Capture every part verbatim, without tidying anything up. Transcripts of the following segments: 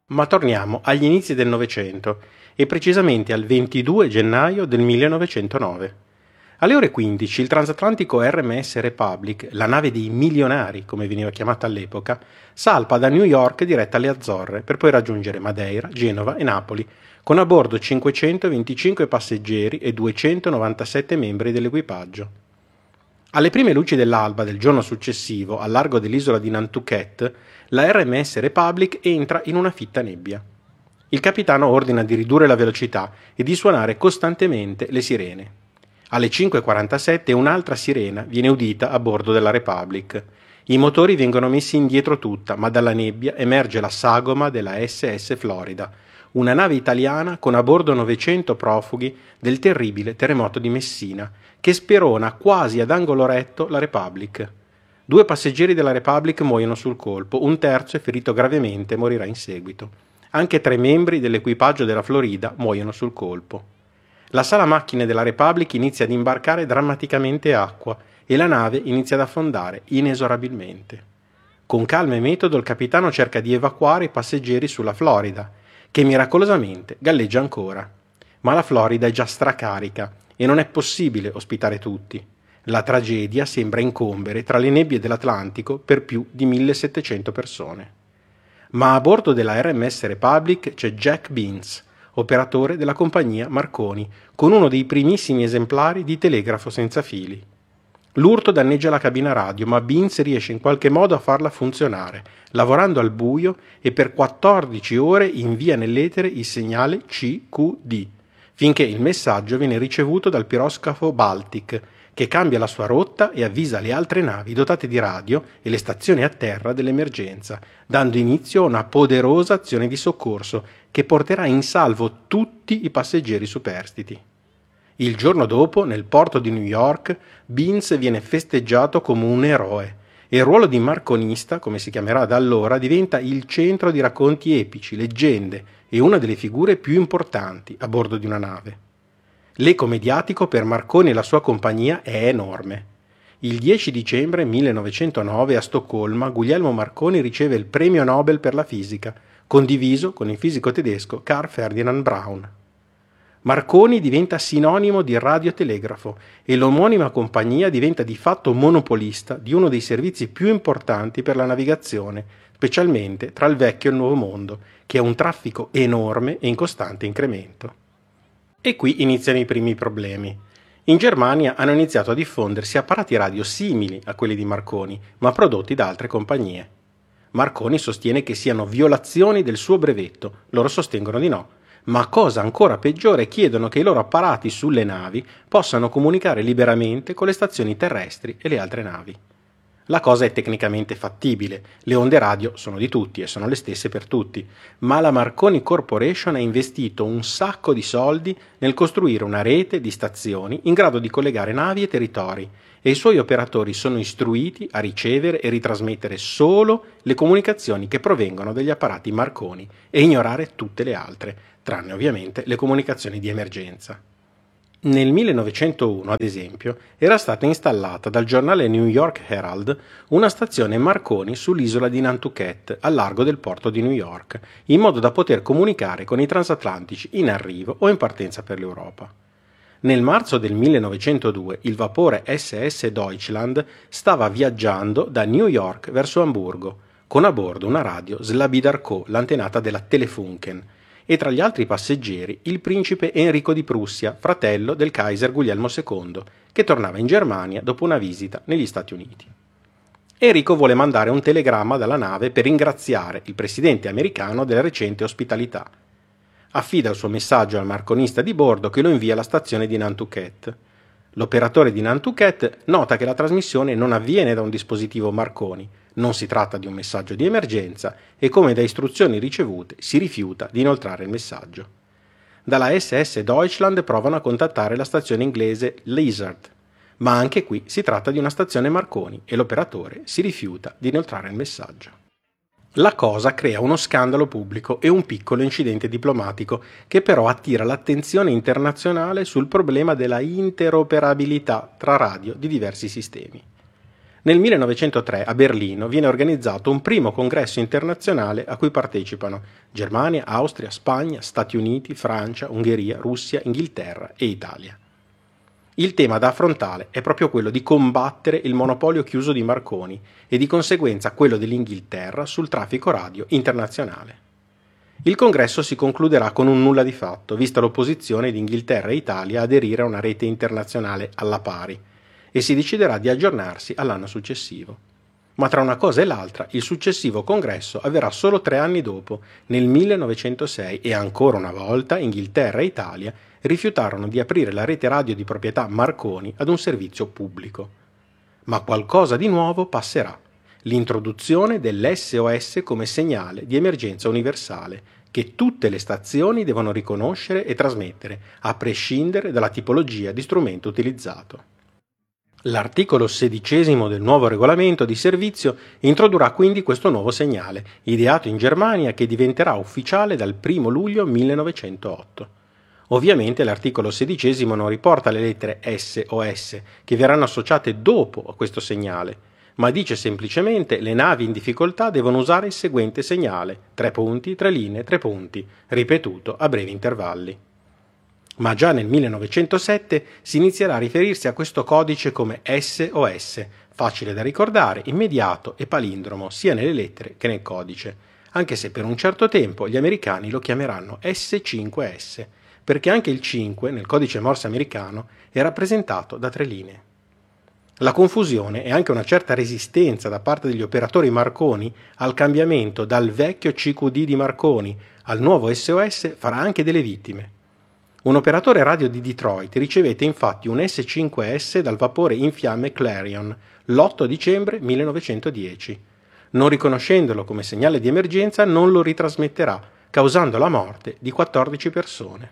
Ma torniamo agli inizi del Novecento e precisamente al ventidue gennaio del millenovecentonove. Alle ore quindici il transatlantico R M S Republic, la nave dei milionari come veniva chiamata all'epoca, salpa da New York diretta alle Azzorre per poi raggiungere Madeira, Genova e Napoli, con a bordo cinquecentoventicinque passeggeri e duecentonovantasette membri dell'equipaggio. Alle prime luci dell'alba del giorno successivo, al largo dell'isola di Nantucket, la R M S Republic entra in una fitta nebbia. Il capitano ordina di ridurre la velocità e di suonare costantemente le sirene. Alle cinque e quarantasette un'altra sirena viene udita a bordo della Republic. I motori vengono messi indietro tutta, ma dalla nebbia emerge la sagoma della S S Florida, una nave italiana con a bordo novecento profughi del terribile terremoto di Messina, che sperona quasi ad angolo retto la Republic. Due passeggeri della Republic muoiono sul colpo, un terzo è ferito gravemente e morirà in seguito. Anche tre membri dell'equipaggio della Florida muoiono sul colpo. La sala macchine della Republic inizia ad imbarcare drammaticamente acqua e la nave inizia ad affondare inesorabilmente. Con calma e metodo il capitano cerca di evacuare i passeggeri sulla Florida, che miracolosamente galleggia ancora. Ma la Florida è già stracarica e non è possibile ospitare tutti. La tragedia sembra incombere tra le nebbie dell'Atlantico per più di millesettecento persone. Ma a bordo della R M S Republic c'è Jack Beans, operatore della compagnia Marconi, con uno dei primissimi esemplari di telegrafo senza fili. L'urto danneggia la cabina radio, ma Beans riesce in qualche modo a farla funzionare, lavorando al buio e per quattordici ore invia nell'etere il segnale C Q D, finché il messaggio viene ricevuto dal piroscafo Baltic, che cambia la sua rotta e avvisa le altre navi dotate di radio e le stazioni a terra dell'emergenza, dando inizio a una poderosa azione di soccorso che porterà in salvo tutti i passeggeri superstiti. Il giorno dopo, nel porto di New York, Beans viene festeggiato come un eroe e il ruolo di marconista, come si chiamerà da allora, diventa il centro di racconti epici, leggende e una delle figure più importanti a bordo di una nave. L'eco mediatico per Marconi e la sua compagnia è enorme. Il dieci dicembre millenovecentonove a Stoccolma Guglielmo Marconi riceve il premio Nobel per la fisica, condiviso con il fisico tedesco Carl Ferdinand Braun. Marconi diventa sinonimo di radiotelegrafo e l'omonima compagnia diventa di fatto monopolista di uno dei servizi più importanti per la navigazione, specialmente tra il vecchio e il nuovo mondo, che ha un traffico enorme e in costante incremento. E qui iniziano i primi problemi. In Germania hanno iniziato a diffondersi apparati radio simili a quelli di Marconi, ma prodotti da altre compagnie. Marconi sostiene che siano violazioni del suo brevetto, loro sostengono di no. Ma cosa ancora peggiore, chiedono che i loro apparati sulle navi possano comunicare liberamente con le stazioni terrestri e le altre navi. La cosa è tecnicamente fattibile, le onde radio sono di tutti e sono le stesse per tutti, ma la Marconi Corporation ha investito un sacco di soldi nel costruire una rete di stazioni in grado di collegare navi e territori, e i suoi operatori sono istruiti a ricevere e ritrasmettere solo le comunicazioni che provengono dagli apparati Marconi e ignorare tutte le altre, tranne ovviamente le comunicazioni di emergenza. Nel millenovecentouno, ad esempio, era stata installata dal giornale New York Herald una stazione Marconi sull'isola di Nantucket, al largo del porto di New York, in modo da poter comunicare con i transatlantici in arrivo o in partenza per l'Europa. Nel marzo del millenovecentodue il vapore S S Deutschland stava viaggiando da New York verso Amburgo, con a bordo una radio Slabidarco, l'antenata della Telefunken, e tra gli altri passeggeri il principe Enrico di Prussia, fratello del Kaiser Guglielmo secondo, che tornava in Germania dopo una visita negli Stati Uniti. Enrico vuole mandare un telegramma dalla nave per ringraziare il presidente americano della recente ospitalità. Affida il suo messaggio al marconista di bordo che lo invia alla stazione di Nantucket. L'operatore di Nantucket nota che la trasmissione non avviene da un dispositivo Marconi, non si tratta di un messaggio di emergenza e, come da istruzioni ricevute, si rifiuta di inoltrare il messaggio. Dalla S S Deutschland provano a contattare la stazione inglese Lizard, ma anche qui si tratta di una stazione Marconi e l'operatore si rifiuta di inoltrare il messaggio. La cosa crea uno scandalo pubblico e un piccolo incidente diplomatico che però attira l'attenzione internazionale sul problema della interoperabilità tra radio di diversi sistemi. Nel millenovecentotre a Berlino viene organizzato un primo congresso internazionale a cui partecipano Germania, Austria, Spagna, Stati Uniti, Francia, Ungheria, Russia, Inghilterra e Italia. Il tema da affrontare è proprio quello di combattere il monopolio chiuso di Marconi e di conseguenza quello dell'Inghilterra sul traffico radio internazionale. Il congresso si concluderà con un nulla di fatto, vista l'opposizione di Inghilterra e Italia a aderire a una rete internazionale alla pari, e si deciderà di aggiornarsi all'anno successivo. Ma tra una cosa e l'altra, il successivo congresso avverrà solo tre anni dopo, nel millenovecentosei, e ancora una volta Inghilterra e Italia rifiutarono di aprire la rete radio di proprietà Marconi ad un servizio pubblico. Ma qualcosa di nuovo passerà: l'introduzione dell'esse o esse come segnale di emergenza universale, che tutte le stazioni devono riconoscere e trasmettere, a prescindere dalla tipologia di strumento utilizzato. L'articolo sedicesimo del nuovo regolamento di servizio introdurrà quindi questo nuovo segnale, ideato in Germania, che diventerà ufficiale dal primo luglio millenovecentootto. Ovviamente l'articolo sedicesimo non riporta le lettere esse o esse, che verranno associate dopo a questo segnale, ma dice semplicemente: le navi in difficoltà devono usare il seguente segnale, tre punti, tre linee, tre punti, ripetuto a brevi intervalli. Ma già nel millenovecentosette si inizierà a riferirsi a questo codice come esse o esse, facile da ricordare, immediato e palindromo sia nelle lettere che nel codice, anche se per un certo tempo gli americani lo chiameranno esse cinque esse, perché anche il cinque nel codice Morse americano è rappresentato da tre linee. La confusione e anche una certa resistenza da parte degli operatori Marconi al cambiamento dal vecchio C Q D di Marconi al nuovo esse o esse farà anche delle vittime. Un operatore radio di Detroit ricevette infatti un esse cinque esse dal vapore in fiamme Clarion l'otto dicembre millenovecentodieci. Non riconoscendolo come segnale di emergenza, non lo ritrasmetterà, causando la morte di quattordici persone.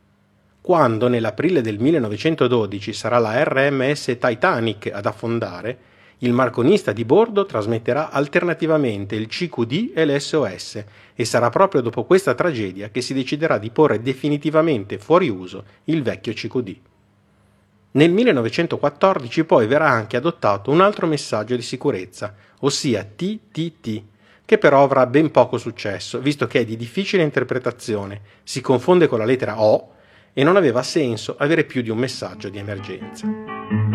Quando nell'aprile del millenovecentododici sarà la erre emme esse Titanic ad affondare, il marconista di bordo trasmetterà alternativamente il C Q D e l'esse o esse, e sarà proprio dopo questa tragedia che si deciderà di porre definitivamente fuori uso il vecchio C Q D. Nel millenovecentoquattordici poi verrà anche adottato un altro messaggio di sicurezza, ossia T T T, che però avrà ben poco successo, visto che è di difficile interpretazione, si confonde con la lettera O e non aveva senso avere più di un messaggio di emergenza.